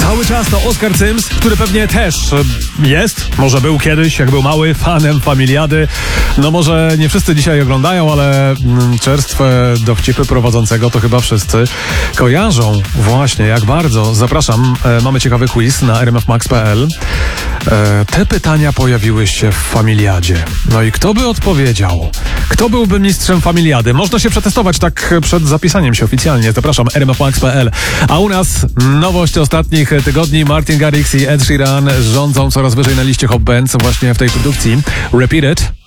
Cały czas to Oskar Sims, który pewnie też jest, może był kiedyś, jak był mały, fanem Familiady. No może nie wszyscy dzisiaj oglądają, ale czerstwe dowcipy prowadzącego to chyba wszyscy kojarzą. Właśnie, jak bardzo. Zapraszam, mamy ciekawy quiz na rmfmax.pl. Te pytania pojawiły się w Familiadzie. No i kto by odpowiedział? Kto byłby mistrzem Familiady? Można się przetestować tak przed zapisaniem się oficjalnie. Zapraszam, rmfmax.pl. A u nas nowość ostatnich tygodni. Martin Garrix i Ed Sheeran rządzą coraz wyżej na liście Hot Bands właśnie w tej produkcji. Repeat It.